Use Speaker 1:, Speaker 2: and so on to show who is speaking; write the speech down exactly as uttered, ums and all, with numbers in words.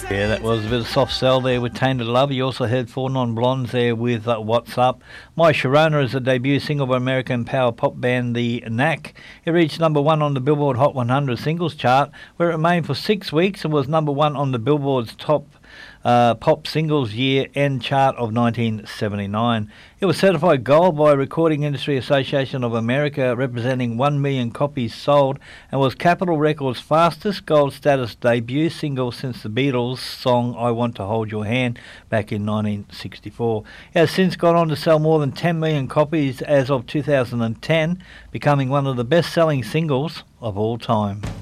Speaker 1: Yeah, that was a bit of soft sell there with Tainted Love. You also heard Four Non-Blondes there with uh, What's Up. My Sharona is a debut single by American power pop band The Knack. It reached number one on the Billboard Hot one hundred singles chart, where it remained for six weeks and was number one on the Billboard's top uh, pop singles year-end chart of nineteen seventy-nine. It was certified gold by Recording Industry Association of America, representing one million copies sold, and was Capitol Records' fastest gold status debut single since the Beatles' song I Want to Hold Your Hand back in nineteen sixty-four. It has since gone on to sell more than ten million copies as of two thousand ten, becoming one of the best-selling singles of all time.